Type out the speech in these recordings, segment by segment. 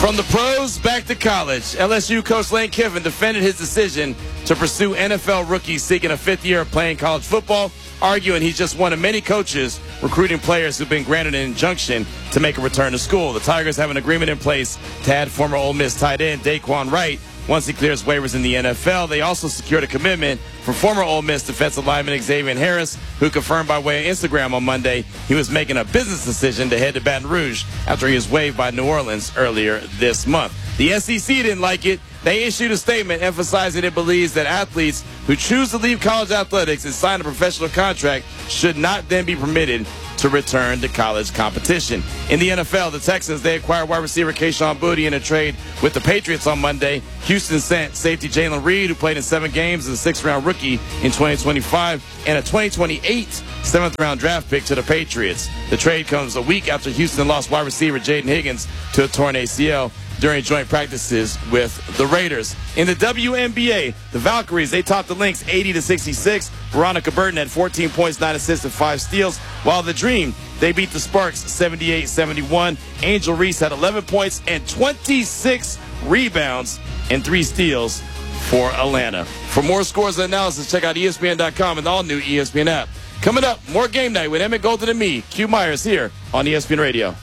From the pros back to college, LSU coach Lane Kiffin defended his decision to pursue NFL rookies seeking a fifth year of playing college football, arguing he's just one of many coaches recruiting players who've been granted an injunction to make a return to school. The Tigers have an agreement in place to add former Ole Miss tight end Daquan Wright once he clears waivers in the NFL. They also secured a commitment from former Ole Miss defensive lineman Xavier Harris, who confirmed by way of Instagram on Monday he was making a business decision to head to Baton Rouge after he was waived by New Orleans earlier this month. The SEC didn't like it. They issued a statement emphasizing it believes that athletes who choose to leave college athletics and sign a professional contract should not then be permitted to return to college competition. In the NFL, the Texans, they acquired wide receiver Kayshon Boutte in a trade with the Patriots on Monday. Houston sent safety Jalen Reed, who played in 7 games as a 6th-round rookie in 2025, and a 2028 7th-round draft pick to the Patriots. The trade comes a week after Houston lost wide receiver Jaden Higgins to a torn ACL during joint practices with the Raiders. In the WNBA, the Valkyries, they topped the Lynx 80-66. Veronica Burton had 14 points, 9 assists, and 5 steals, while the Dream, they beat the Sparks 78-71. Angel Reese had 11 points and 26 rebounds and 3 steals for Atlanta. For more scores and analysis, check out ESPN.com and the all-new ESPN app. Coming up, more Game Night with Emmett Golden and me, Q Myers, here on ESPN Radio.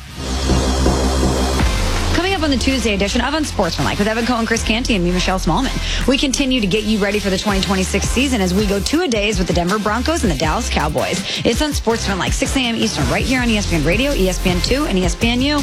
Coming up on the Tuesday edition of Unsportsmanlike with Evan Cohen, Chris Canty, and me, Michelle Smallman. We continue to get you ready for the 2026 season as we go 2-a-days with the Denver Broncos and the Dallas Cowboys. It's Unsportsmanlike, 6 a.m. Eastern, right here on ESPN Radio, ESPN2, and ESPNU.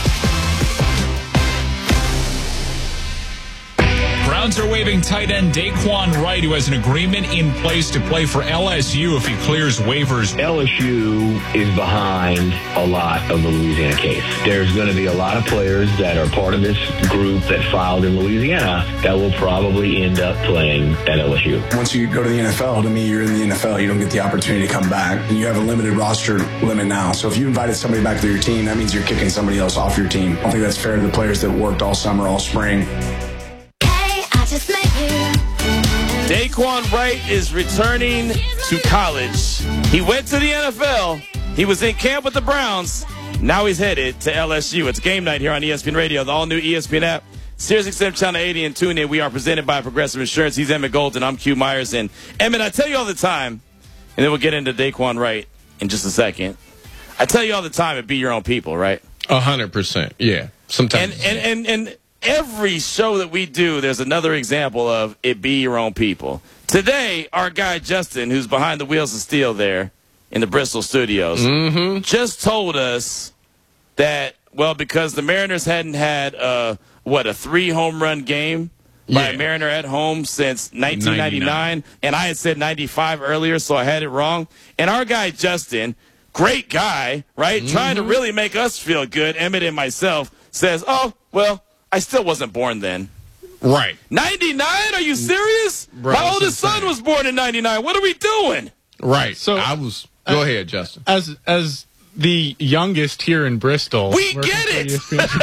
Browns are waiving tight end Daquan Wright, who has an agreement in place to play for LSU if he clears waivers. LSU is behind a lot of the Louisiana case. There's going to be a lot of players that are part of this group that filed in Louisiana that will probably end up playing at LSU. Once you go to the NFL, to me, you're in the NFL. You don't get the opportunity to come back. And you have a limited roster limit now. So if you invited somebody back to your team, that means you're kicking somebody else off your team. I don't think that's fair to the players that worked all summer, all spring. Daquan Wright is returning to college. He went to the NFL. He was in camp with the Browns. Now he's headed to LSU. It's Game Night here on ESPN Radio, the all-new ESPN app, SiriusXM Channel 80, and tune in. We are presented by Progressive Insurance. He's Emmett Golden. I'm Q Myers. And Emmett, I tell you all the time, and then we'll get into Daquan Wright in just a second. I tell you all the time, it be your own people, right? 100%. Yeah. Sometimes. And every show that we do, there's another example of it be your own people. Today, our guy Justin, who's behind the wheels of steel there in the Bristol studios, just told us that, well, because the Mariners hadn't had, a 3-home-run game by a Mariner at home since 1999, and I had said 95 earlier, so I had it wrong. And our guy Justin, great guy, right, trying to really make us feel good, Emmett and myself, says, oh, well, I still wasn't born then. Right. 99? Are you serious? Bro, my oldest son was born in 99. What are we doing? Right. So I was. Go ahead, Justin. As the youngest here in Bristol, we get it.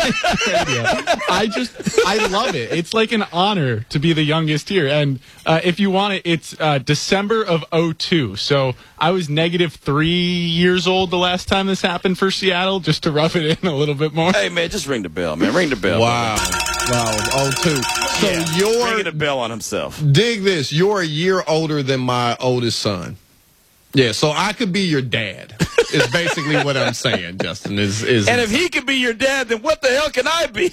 I love it. It's like an honor to be the youngest here. And if you want it, it's December of 2002. So I was -3 years old the last time this happened for Seattle, just to rub it in a little bit more. Hey, man, just ring the bell, man. Ring the bell. Wow. Wow. 02. So you're ringing the bell on himself. Dig this. You're a year older than my oldest son. Yeah, so I could be your dad. Is basically what I'm saying, Justin. Is and if he could be your dad, then what the hell can I be?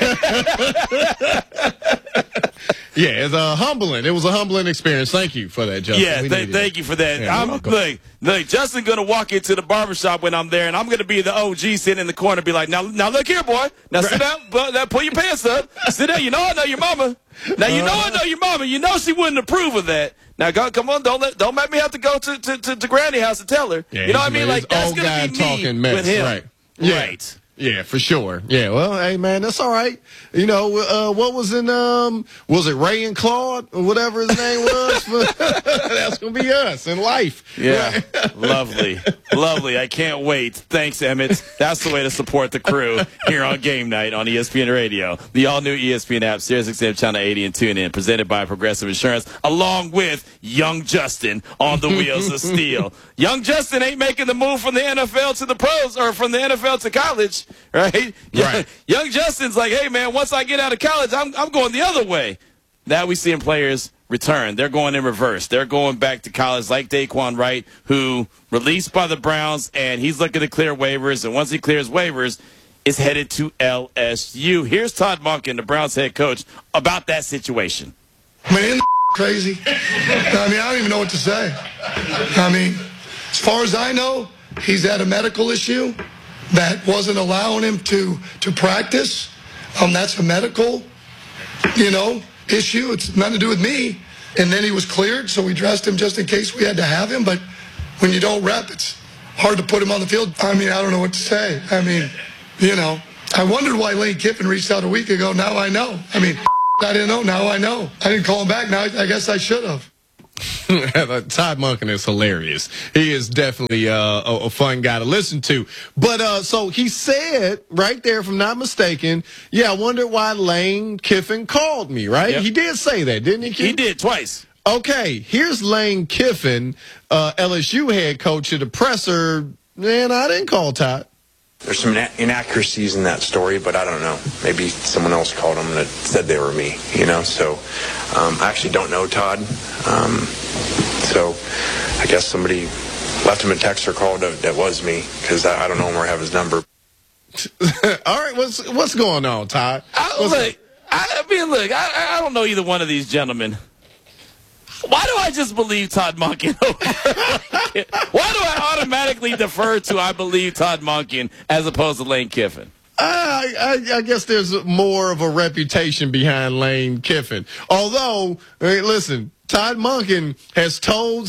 Yeah, it's humbling. It was a humbling experience. Thank you for that, Justin. Yeah, thank you for that. Yeah, look, Justin's going to walk into the barbershop when I'm there, and I'm going to be the OG sitting in the corner and be like, now look here, boy. Now sit down. Pull your pants up. Sit down. You know I know your mama. Now, you know I know your mama. You know she wouldn't approve of that. Now, come on. Don't make me have to go to Granny house and tell her. Yeah, you know what I mean? Like, that's going to be me talking mess, with him. Right. Yeah. Right. Yeah, for sure. Yeah, well, hey, man, that's all right. You know, what was in, was it Ray and Claude or whatever his name was? That's going to be us in life. Yeah, lovely. Lovely. I can't wait. Thanks, Emmett. That's the way to support the crew here on Game Night on ESPN Radio. The all-new ESPN app, SiriusXM Channel 80, and tune in. Presented by Progressive Insurance, along with Young Justin on the wheels of steel. Young Justin ain't making the move from the NFL to the pros or from the NFL to college. right? Right. Young Justin's like, hey, man, once I get out of college, I'm going the other way. Now we seeing players return. They're going in reverse. They're going back to college like Daquan Wright, who released by the Browns, and he's looking to clear waivers. And once he clears waivers, is headed to LSU. Here's Todd Monken, the Browns head coach, about that situation. I mean, isn't crazy? I mean, I don't even know what to say. I mean, as far as I know, he's had a medical issue that wasn't allowing him to practice. That's a medical, issue. It's nothing to do with me. And then he was cleared, so we dressed him just in case we had to have him. But when you don't rep, it's hard to put him on the field. I mean, I don't know what to say. I mean, I wondered why Lane Kiffin reached out a week ago. Now I know. I mean, I didn't know. Now I know. I didn't call him back. Now I guess I should have. Todd Monken is hilarious. He is definitely a fun guy to listen to. But so he said right there, if I'm not mistaken, I wonder why Lane Kiffin called me, right? Yep. He did say that, didn't he, Keith? He did twice. Okay, here's Lane Kiffin, LSU head coach at the presser. Man, I didn't call Todd. There's some inaccuracies in that story, but I don't know. Maybe someone else called them that said they were me, So I actually don't know Todd. So I guess somebody left him a text or call that was me, because I don't know him or have his number. All right, what's going on, Todd? I don't know either one of these gentlemen. Why do I just believe Todd Monken? Why do I automatically defer to I believe Todd Monken as opposed to Lane Kiffin? I guess there's more of a reputation behind Lane Kiffin. Although, listen, Todd Monken has told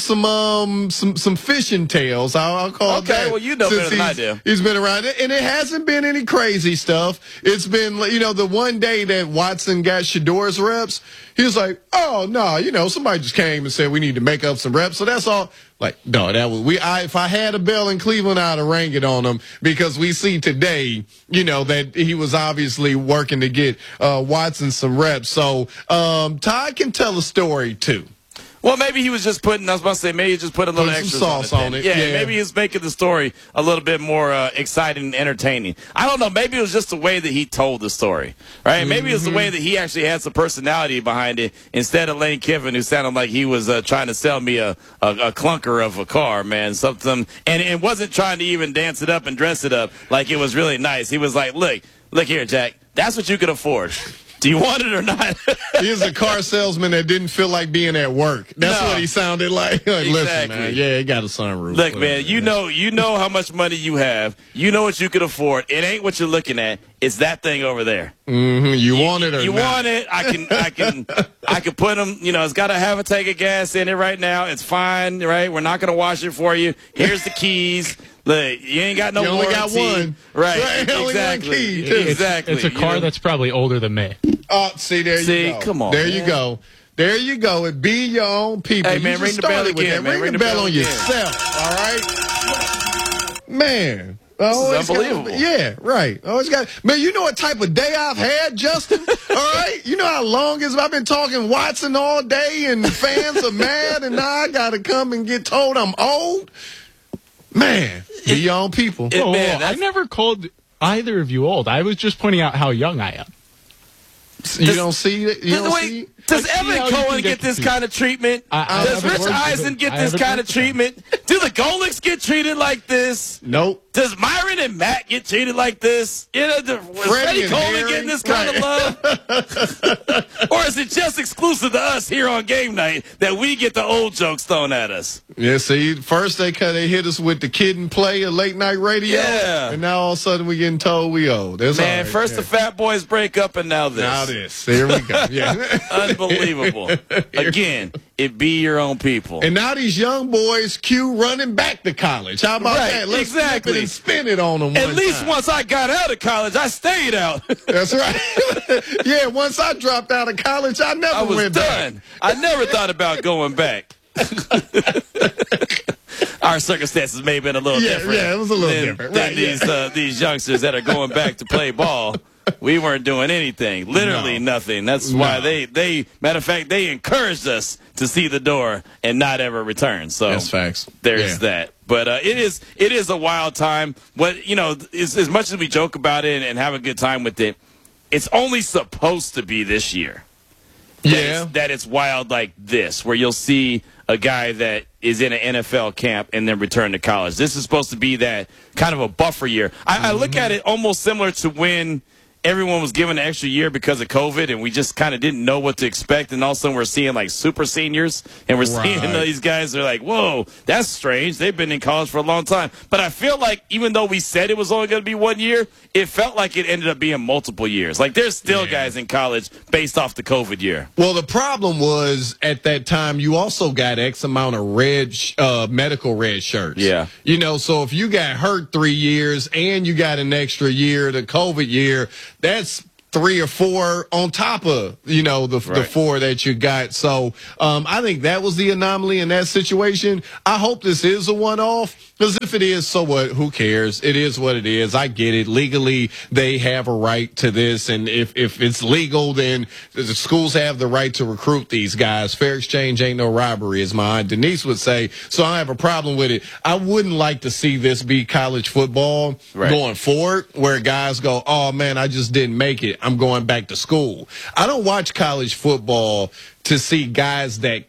some fishing tales. I'll call it that. Okay, well, you know better than I do. He's been around it, and it hasn't been any crazy stuff. It's been, the one day that Watson got Shadour's reps, he was like, oh, no, somebody just came and said we need to make up some reps. So that's all. Like, no, if I had a bell in Cleveland, I'd have rang it on him, because we see today, that he was obviously working to get Watson some reps. So Todd can tell a story too. Well, maybe he was just maybe he just put a little extra sauce on it. Yeah, maybe he's making the story a little bit more exciting and entertaining. I don't know. Maybe it was just the way that he told the story, right? Mm-hmm. Maybe it was the way that he actually had some personality behind it, instead of Lane Kiffin, who sounded like he was trying to sell me a clunker of a car, man, something, and wasn't trying to even dance it up and dress it up like it was really nice. He was like, look here, Jack, that's what you can afford. Do you want it or not? He was a car salesman that didn't feel like being at work. That's what he sounded like. Listen, man, he got a sunroof. Look, man, you know how much money you have. You know what you can afford. It ain't what you're looking at. It's that thing over there. Mm-hmm. You want it or you not? Want it? I can put them. It's got to have a tank of gas in it right now. It's fine, right? We're not gonna wash it for you. Here's the keys. Look, you ain't got no warranty. You only got one. Right. Exactly. Only one key, too. Exactly. It's a car that's probably older than me. There you go. Come on. There you go. There you go. It be your own people. Hey, man, ring the bell again, man. Ring the bell on yourself, all right? Man. This is unbelievable. Yeah, right. Man, you know what type of day I've had, Justin? All right? You know how long it's I've been talking Watson all day, and fans are mad, and now I got to come and get told I'm old? Man, be your own people. I never called either of you old. I was just pointing out how young I am. You don't see it? You don't see it? Does Evan Cohen get this kind of treatment? Does Rich Eisen get this kind of treatment? Do the Golics get treated like this? Nope. Does Myron and Matt get treated like this? Was Freddie Coleman getting this kind of love? Or is it just exclusive to us here on game night that we get the old jokes thrown at us? Yeah, see, first they hit us with the Kid and Play of late night radio. Yeah. And now all of a sudden we getting told we old. That's man, first the Fat Boys break up and now this. Now this. There we go. Yeah. Unbelievable. Again, it be your own people. And now these young boys, running back to college. How about that? Let's flip it and spin it on them. At least once I got out of college, I stayed out. That's right. Yeah, once I dropped out of college, I never went back. I never thought about going back. Our circumstances may have been a little different. Yeah, it was a little different. Than these youngsters that are going back to play ball. we weren't doing anything. Literally nothing. That's why they matter of fact, they encouraged us to see the door and not ever return. So that's facts. There's that. But it is a wild time. But, as much as we joke about it and have a good time with it, it's only supposed to be this year. That it's wild like this, where you'll see a guy that is in an NFL camp and then return to college. This is supposed to be that kind of a buffer year. I look at it almost similar to when everyone was given an extra year because of COVID, and we just kind of didn't know what to expect. And all of a sudden, we're seeing like super seniors, and we're seeing these guys. They're like, "Whoa, that's strange. They've been in college for a long time." But I feel like even though we said it was only going to be 1 year, it felt like it ended up being multiple years. Like there's still guys in college based off the COVID year. Well, the problem was at that time you also got X amount of medical red shirts. Yeah, so if you got hurt 3 years and you got an extra year, the COVID year, that's 3 or 4 on top of, the 4 that you got. So I think that was the anomaly in that situation. I hope this is a one-off, because if it is, so what? Who cares? It is what it is. I get it. Legally, they have a right to this. And if it's legal, then the schools have the right to recruit these guys. Fair exchange ain't no robbery, as my Aunt Denise would say. So I don't have a problem with it. I wouldn't like to see this be college football going forward, where guys go, "Oh, man, I just didn't make it. I'm going back to school." I don't watch college football to see guys that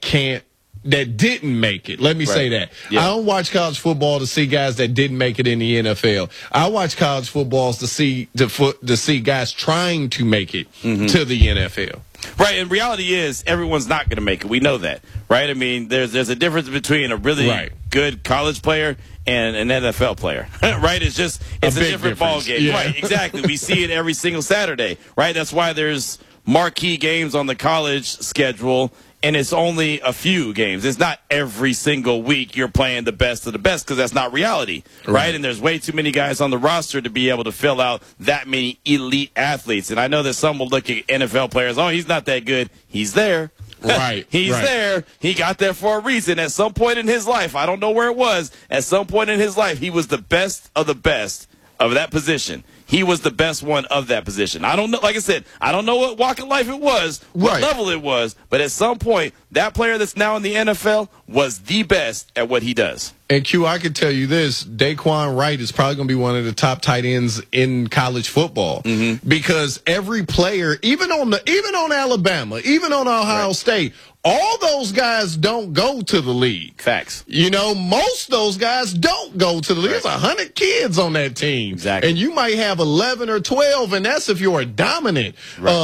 didn't make it. Let me say that. I don't watch college football to see guys that didn't make it in the NFL. I watch college football to see guys trying to make it to the NFL. Right, and reality is everyone's not going to make it. We know that, right? I mean, there's a difference between a really good college player and an NFL player, right? It's a different ball game. Yeah. Right, exactly. We see it every single Saturday, right? That's why there's marquee games on the college schedule, and it's only a few games. It's not every single week you're playing the best of the best, because that's not reality, right? And there's way too many guys on the roster to be able to fill out that many elite athletes. And I know that some will look at NFL players, "Oh, he's not that good." He's there. He's there. He got there for a reason. At some point in his life, I don't know where it was, at some point in his life, he was the best of the best of that position. He was the best one of that position. I don't know. Like I said, I don't know what walk of life it was, what level it was, but at some point, that player that's now in the NFL was the best at what he does. And Q, I can tell you this: Daquan Wright is probably going to be one of the top tight ends in college football, because every player, even on Alabama, even on Ohio State, all those guys don't go to the league. Facts. Most of those guys don't go to the league. There's 100 kids on that team. Exactly. And you might have 11 or 12, and that's if you're a dominant,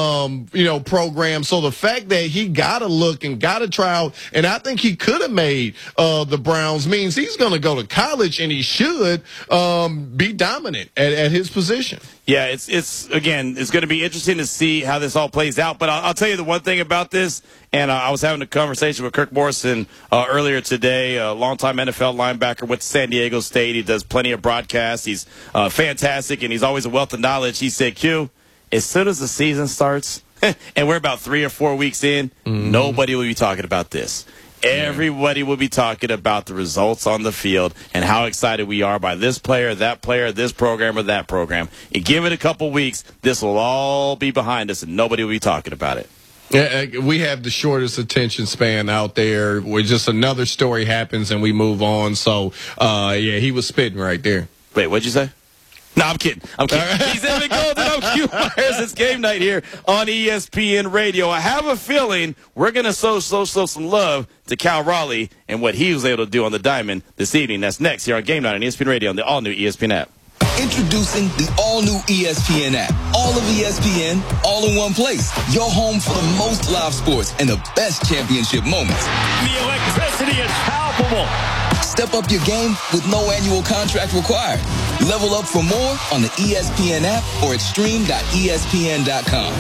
program. So the fact that he got a look and got a try out, and I think he could have made the Browns, means he's going to go to college, and he should be dominant at his position. Yeah, it's going to be interesting to see how this all plays out. But I'll tell you the one thing about this, and I was having a conversation with Kirk Morrison earlier today, a longtime NFL linebacker with San Diego State. He does plenty of broadcasts. He's fantastic, and he's always a wealth of knowledge. He said, "Q, as soon as the season starts, and we're about 3 or 4 weeks in, nobody will be talking about this. Everybody will be talking about the results on the field and how excited we are by this player, this program, or that program. And give it a couple weeks, this will all be behind us, and nobody will be talking about it." Yeah, we have the shortest attention span out there, where just another story happens and we move on. So, he was spitting right there. Wait, what'd you say? No, I'm kidding. He's Evan Golden. I'm Q Myers. It's game night here on ESPN Radio. I have a feeling we're going to show some love to Cal Raleigh and what he was able to do on the diamond this evening. That's next here on Game Night on ESPN Radio on the all-new ESPN app. Introducing the all-new ESPN app. All of ESPN, all in one place. Your home for the most live sports and the best championship moments. The electricity is palpable. Step up your game with no annual contract required. Level up for more on the ESPN app or at stream.espn.com.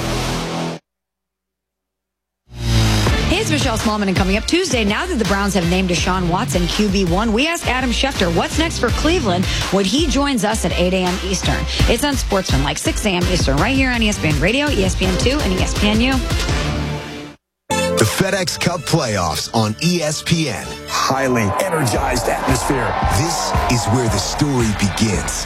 Here's Michelle Smallman, and coming up Tuesday, now that the Browns have named Deshaun Watson QB1, we ask Adam Schefter what's next for Cleveland when he joins us at 8 a.m. Eastern. It's on Sportsman, like 6 a.m. Eastern, right here on ESPN Radio, ESPN2, and ESPNU. The FedEx Cup playoffs on ESPN. Highly energized atmosphere. This is where the story begins.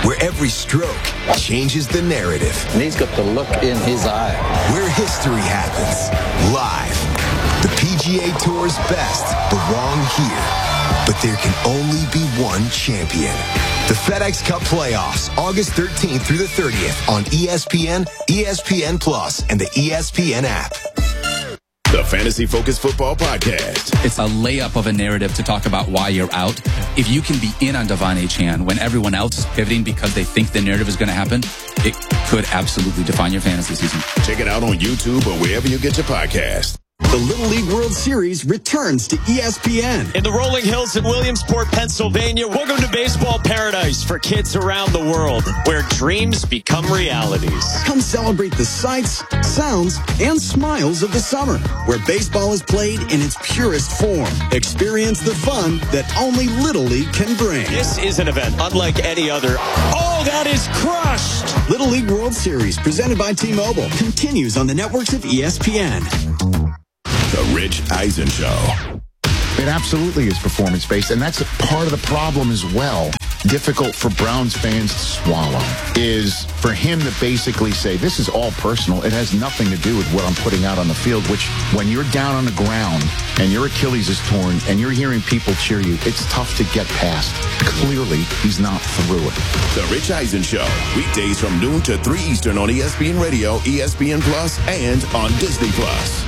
where every stroke changes the narrative. And he's got the look in his eye. Where history happens, live. The PGA Tour's best belong here, but there can only be one champion. The FedEx Cup Playoffs, August 13th through the 30th on ESPN, ESPN Plus, and the ESPN app. The Fantasy Focus Football Podcast. It's a layup of a narrative to talk about why you're out. If you can be in on Devon Achane when everyone else is pivoting because they think the narrative is going to happen, it could absolutely define your fantasy season. Check it out on YouTube or wherever you get your podcast. The Little League World Series returns to ESPN. In the rolling hills in Williamsport, Pennsylvania, welcome to baseball paradise for kids around the world, where dreams become realities. Come celebrate the sights, sounds, and smiles of the summer, where baseball is played in its purest form. Experience the fun that only Little League can bring. This is an event unlike any other. Oh, that is crushed! Little League World Series, presented by T-Mobile, continues on the networks of ESPN. The Rich Eisen Show. It absolutely is performance-based, and that's part of the problem as well. Difficult for Browns fans to swallow is for him to basically say, this is all personal. It has nothing to do with what I'm putting out on the field, which when you're down on the ground and your Achilles is torn and you're hearing people cheer you, it's tough to get past. Clearly, he's not through it. The Rich Eisen Show. Weekdays from noon to 3 Eastern on ESPN Radio, ESPN Plus, and on Disney Plus.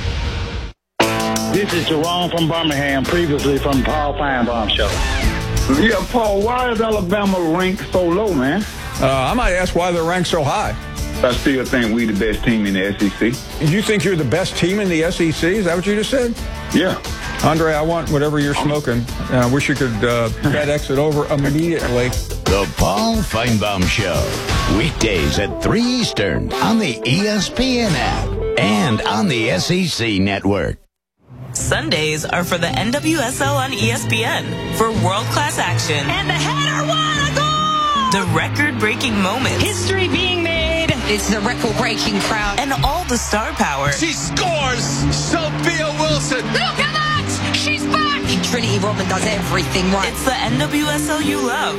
This is Jerome from Birmingham, previously from Paul Feinbaum Show. Yeah, Paul, why is Alabama ranked so low, man? I might ask why they're ranked so high. I still think we're the best team in the SEC. You think you're the best team in the SEC? Is that what you just said? Yeah. Andre, I want whatever you're smoking. I wish you could FedEx it over immediately. The Paul Feinbaum Show. Weekdays at 3 Eastern on the ESPN app and on the SEC network. Sundays are for the NWSL on ESPN for world-class action. And the header won a goal! The record-breaking moments. History being made. It's the record-breaking crowd. And all the star power. She scores! Sophia Wilson! Look at that! She's back! Trinity Rodman does everything right. It's the NWSL you love.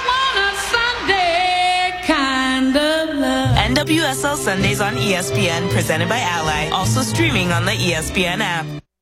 I want a Sunday kind of love. NWSL Sundays on ESPN, presented by Ally. Also streaming on the ESPN app.